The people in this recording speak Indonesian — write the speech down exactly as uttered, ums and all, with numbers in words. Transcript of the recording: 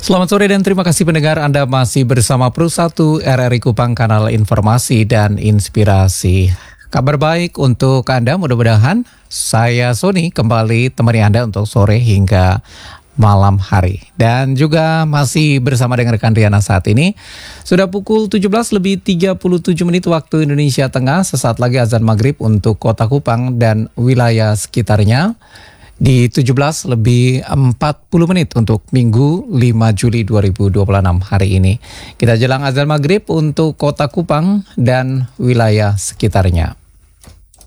Selamat sore dan terima kasih pendengar, Anda masih bersama Pro satu R R I Kupang, kanal informasi dan inspirasi. Kabar baik untuk Anda, mudah-mudahan saya Sony kembali temani Anda untuk sore hingga malam hari. Dan juga masih bersama dengan rekan Riana saat ini. Sudah pukul tujuh belas lebih tiga puluh tujuh menit waktu Indonesia Tengah. Sesaat lagi azan maghrib untuk kota Kupang dan wilayah sekitarnya. Di tujuh belas lebih empat puluh menit untuk Minggu lima Juli dua ribu dua puluh enam hari ini. Kita jelang azan maghrib untuk kota Kupang dan wilayah sekitarnya.